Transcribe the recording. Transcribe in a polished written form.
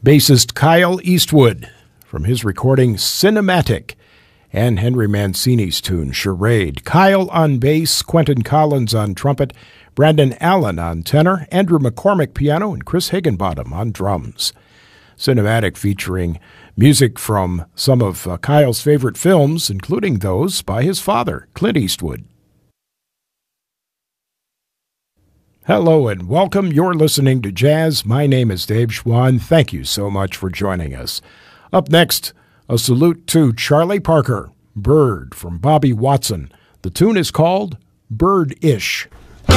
Bassist Kyle Eastwood from his recording Cinematic, and Henry Mancini's tune Charade. Kyle on bass, Quentin Collins on trumpet, Brandon Allen on tenor, Andrew McCormick piano, and Chris Higginbottom on drums. Cinematic featuring music from some of Kyle's favorite films, including those by his father, Clint Eastwood. Hello and welcome. You're listening to Jazz. My name is Dave Schwann. Thank you so much for joining us. Up next, a salute to Charlie Parker, Bird from Bobby Watson. The tune is called Bird-ish.